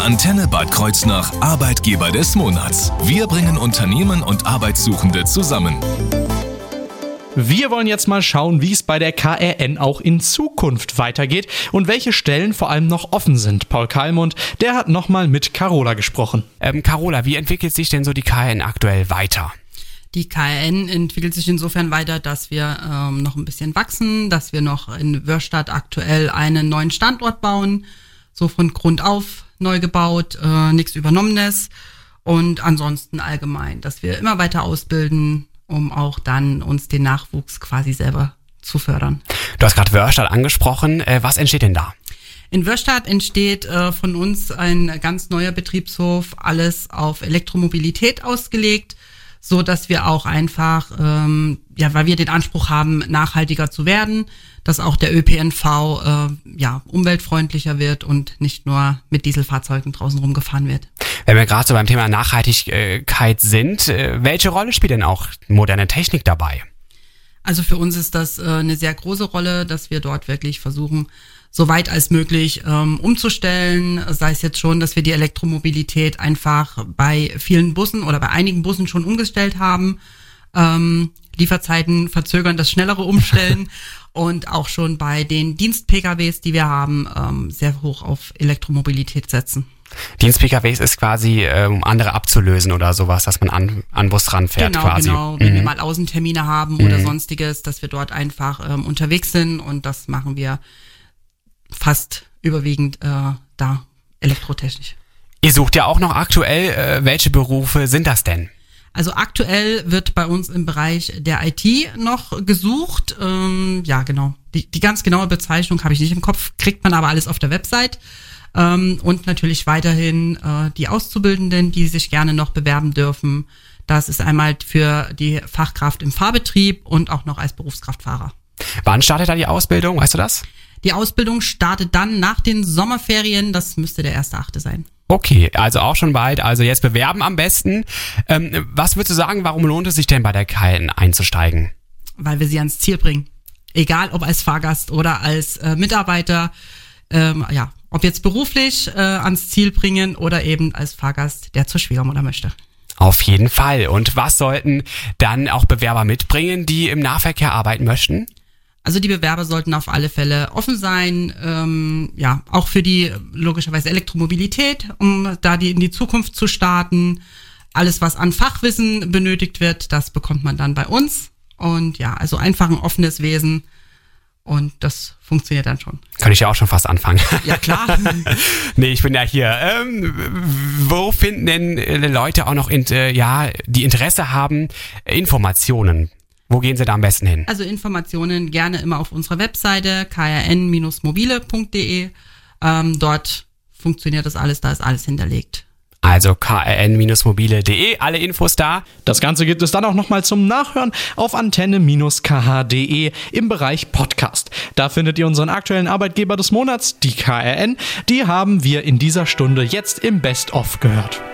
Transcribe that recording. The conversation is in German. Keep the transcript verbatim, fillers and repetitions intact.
Der Antenne Bad Kreuznach Arbeitgeber des Monats. Wir bringen Unternehmen und Arbeitssuchende zusammen. Wir wollen jetzt mal schauen, wie es bei der K R N auch in Zukunft weitergeht und welche Stellen vor allem noch offen sind. Paul Kalmund, der hat nochmal mit Carola gesprochen. Ähm, Carola, wie entwickelt sich denn so die K R N aktuell weiter? Die K R N entwickelt sich insofern weiter, dass wir ähm, noch ein bisschen wachsen, dass wir noch in Wörstadt aktuell einen neuen Standort bauen, so von Grund auf neu gebaut, äh, nichts Übernommenes und ansonsten allgemein, dass wir immer weiter ausbilden, um auch dann uns den Nachwuchs quasi selber zu fördern. Du hast gerade Wörstadt angesprochen. Äh, was entsteht denn da? In Wörstadt entsteht äh, von uns ein ganz neuer Betriebshof, alles auf Elektromobilität ausgelegt, so dass wir auch einfach, ähm, ja, weil wir den Anspruch haben, nachhaltiger zu werden, dass auch der Ö P N V äh, ja umweltfreundlicher wird und nicht nur mit Dieselfahrzeugen draußen rumgefahren wird. Wenn wir gerade so beim Thema Nachhaltigkeit sind, äh, welche Rolle spielt denn auch moderne Technik dabei? Also für uns ist das äh, eine sehr große Rolle, dass wir dort wirklich versuchen, so weit als möglich ähm, umzustellen, sei es jetzt schon, dass wir die Elektromobilität einfach bei vielen Bussen oder bei einigen Bussen schon umgestellt haben, ähm, Lieferzeiten verzögern das schnellere Umstellen und auch schon bei den Dienst-P K Ws, die wir haben, ähm, sehr hoch auf Elektromobilität setzen. Dienst-P K Ws ist quasi, äh, um andere abzulösen oder sowas, dass man an, an Bus ranfährt genau, quasi. Genau, wenn mhm. wir mal Außentermine haben mhm. oder sonstiges, dass wir dort einfach ähm, unterwegs sind und das machen wir fast überwiegend äh, da elektrotechnisch. Ihr sucht ja auch noch aktuell, äh, welche Berufe sind das denn? Also aktuell wird bei uns im Bereich der I T noch gesucht. Ähm, ja, genau. Die, die ganz genaue Bezeichnung habe ich nicht im Kopf, kriegt man aber alles auf der Website. Ähm, und natürlich weiterhin äh, die Auszubildenden, die sich gerne noch bewerben dürfen. Das ist einmal für die Fachkraft im Fahrbetrieb und auch noch als Berufskraftfahrer. Wann startet da die Ausbildung? Weißt du das? Die Ausbildung startet dann nach den Sommerferien. Das müsste der erste Achte sein. Okay, also auch schon bald. Also jetzt bewerben am besten. Ähm, was würdest du sagen, warum lohnt es sich denn bei der K R N einzusteigen? Weil wir sie ans Ziel bringen. Egal ob als Fahrgast oder als äh, Mitarbeiter. Ähm, ja, ob jetzt beruflich äh, ans Ziel bringen oder eben als Fahrgast, der zur Schwiegermutter möchte. Auf jeden Fall. Und was sollten dann auch Bewerber mitbringen, die im Nahverkehr arbeiten möchten? Also die Bewerber sollten auf alle Fälle offen sein, ähm, ja, auch für die logischerweise Elektromobilität, um da die in die Zukunft zu starten. Alles, was an Fachwissen benötigt wird, das bekommt man dann bei uns. Und ja, also einfach ein offenes Wesen und das funktioniert dann schon. Kann ich ja auch schon fast anfangen. Ja, klar. Nee, ich bin ja hier. Ähm, wo finden denn Leute auch noch, in, äh, ja, die Interesse haben, Informationen? Wo gehen sie da am besten hin? Also Informationen gerne immer auf unserer Webseite k r n Bindestrich mobile punkt d e. Ähm, dort funktioniert das alles, da ist alles hinterlegt. Also k r n Bindestrich mobile punkt d e, alle Infos da. Das Ganze gibt es dann auch nochmal zum Nachhören auf antenne Bindestrich k h punkt d e im Bereich Podcast. Da findet ihr unseren aktuellen Arbeitgeber des Monats, die K R N. Die haben wir in dieser Stunde jetzt im Best-of gehört.